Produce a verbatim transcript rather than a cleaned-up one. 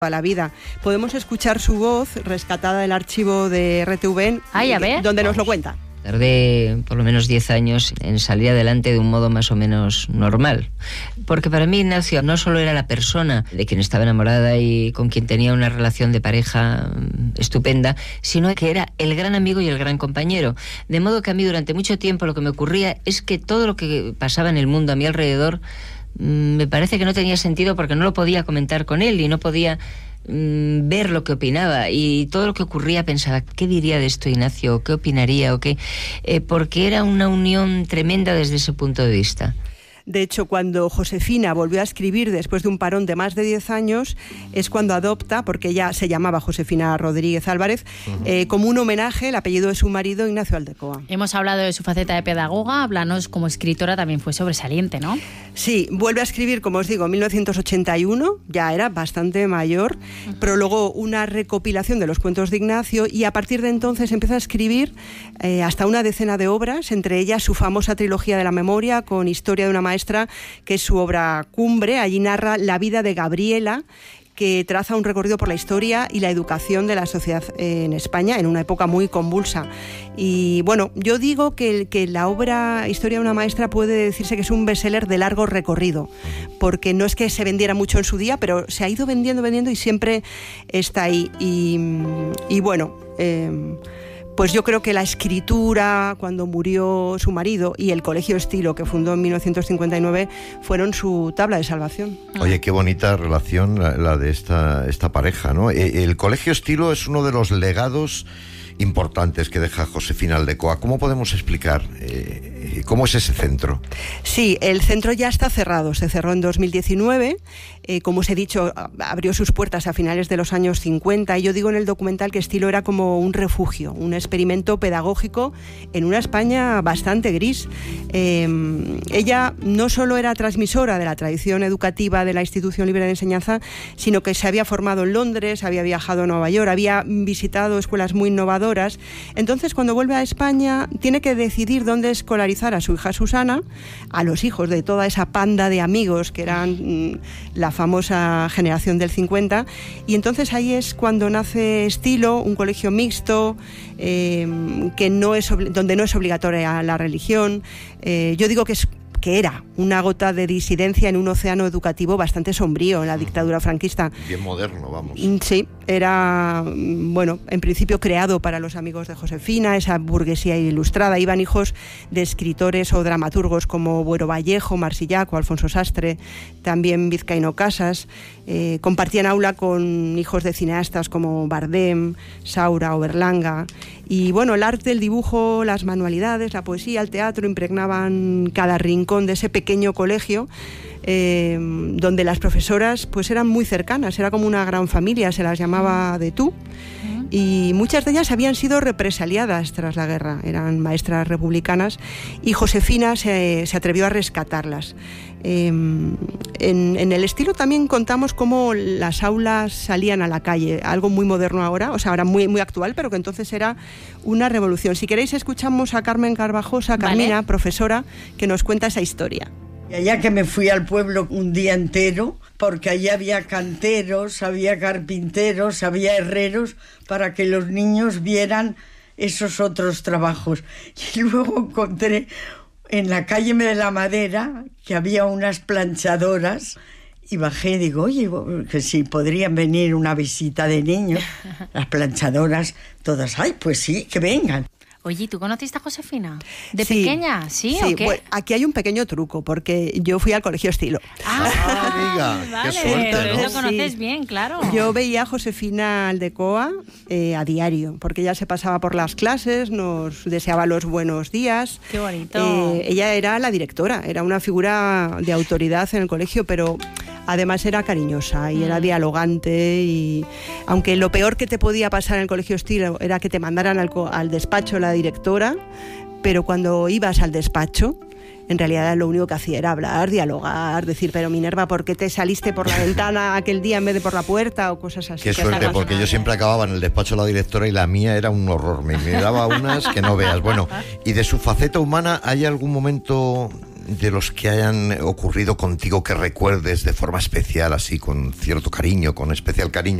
a la vida. Podemos escuchar su voz rescatada del archivo de R T V N, Ay, a ver. donde nos lo cuenta. Tardé por lo menos diez años en salir adelante de un modo más o menos normal. Porque para mí Ignacio no solo era la persona de quien estaba enamorada y con quien tenía una relación de pareja estupenda, sino que era el gran amigo y el gran compañero. De modo que a mí durante mucho tiempo lo que me ocurría es que todo lo que pasaba en el mundo a mi alrededor me parece que no tenía sentido porque no lo podía comentar con él y no podía mm, ver lo que opinaba, y todo lo que ocurría pensaba, ¿qué diría de esto Ignacio? ¿Qué opinaría? ¿O qué? Eh, porque era una unión tremenda desde ese punto de vista. De hecho, cuando Josefina volvió a escribir después de un parón de más de diez años, es cuando adopta, porque ella se llamaba Josefina Rodríguez Álvarez, uh-huh. eh, como un homenaje el apellido de su marido, Ignacio Aldecoa. Hemos hablado de su faceta de pedagoga, háblanos, como escritora también fue sobresaliente, ¿no? Sí, vuelve a escribir, como os digo, en mil novecientos ochenta y uno, ya era bastante mayor, uh-huh. prologó una recopilación de los cuentos de Ignacio y a partir de entonces empieza a escribir eh, hasta una decena de obras, entre ellas su famosa trilogía de la memoria con Historia de una maestra, que es su obra cumbre. Allí narra la vida de Gabriela, que traza un recorrido por la historia y la educación de la sociedad en España en una época muy convulsa. Y bueno, yo digo que, que la obra Historia de una maestra puede decirse que es un bestseller de largo recorrido, porque no es que se vendiera mucho en su día, pero se ha ido vendiendo, vendiendo y siempre está ahí. Y, y bueno... Eh, Pues yo creo que la escritura, cuando murió su marido, y el Colegio Estilo, que fundó en mil novecientos cincuenta y nueve, fueron su tabla de salvación. Oye, qué bonita relación la, la de esta, esta pareja, ¿no? El Colegio Estilo es uno de los legados importantes que deja Josefina Aldecoa. ¿Cómo podemos explicar eh, cómo es ese centro? Sí, el centro ya está cerrado, se cerró en dos mil diecinueve, eh, como os he dicho, abrió sus puertas a finales de los años cincuenta, y yo digo en el documental que Estilo era como un refugio, un experimento pedagógico en una España bastante gris. Eh, ella no solo era transmisora de la tradición educativa de la Institución Libre de Enseñanza, sino que se había formado en Londres, había viajado a Nueva York, había visitado escuelas muy innovadoras. Entonces, cuando vuelve a España, tiene que decidir dónde escolarizar a su hija Susana, a los hijos de toda esa panda de amigos que eran mmm, la famosa generación del cincuenta, y entonces ahí es cuando nace Estilo, un colegio mixto, eh, que no es donde no es obligatoria la religión. Eh, yo digo que es que era una gota de disidencia en un océano educativo bastante sombrío en la dictadura franquista. Bien moderno, vamos. Sí, era, bueno, en principio creado para los amigos de Josefina, esa burguesía ilustrada. Iban hijos de escritores o dramaturgos como Buero Vallejo, Marsillac o Alfonso Sastre, también Vizcaíno Casas. Eh, compartían aula con hijos de cineastas como Bardem, Saura o Berlanga. Y bueno, el arte, el dibujo, las manualidades, la poesía, el teatro impregnaban cada rincón de ese pequeño colegio, eh, donde las profesoras pues eran muy cercanas, era como una gran familia, se las llamaba de tú, y muchas de ellas habían sido represaliadas tras la guerra, eran maestras republicanas, y Josefina se, se atrevió a rescatarlas. Eh, en, en el Estilo también contamos cómo las aulas salían a la calle, algo muy moderno ahora, o sea, ahora muy, muy actual, pero que entonces era una revolución. Si queréis, escuchamos a Carmen Carvajosa, Carmina, vale, profesora, que nos cuenta esa historia. Y allá que me fui al pueblo un día entero, porque allí había canteros, había carpinteros, había herreros, para que los niños vieran esos otros trabajos. Y luego encontré en la calle de la Madera que había unas planchadoras, y bajé y digo, oye, que si podrían venir una visita de niños. Las planchadoras todas, ay, pues sí, que vengan. Oye, ¿tú conociste a Josefina? ¿De sí, pequeña? ¿Sí, sí o qué? Bueno, aquí hay un pequeño truco, porque yo fui al Colegio Estilo. Ah, ah diga, vale, qué suerte, pero ¿no? lo conoces sí. bien, claro. Yo veía a Josefina Aldecoa eh, a diario, porque ella se pasaba por las clases, nos deseaba los buenos días. Qué bonito. Eh, ella era la directora, era una figura de autoridad en el colegio, pero además era cariñosa y mm. era dialogante, y aunque lo peor que te podía pasar en el Colegio Estilo era que te mandaran al, al despacho la directora, pero cuando ibas al despacho, en realidad lo único que hacía era hablar, dialogar, decir, pero Minerva, ¿por qué te saliste por la ventana aquel día en vez de por la puerta? O cosas así. Qué suerte, porque yo siempre acababa en el despacho de la directora y la mía era un horror, me, me daba unas que no veas. Bueno, y de su faceta humana, ¿hay algún momento de los que hayan ocurrido contigo que recuerdes de forma especial, así, con cierto cariño, con especial cariño?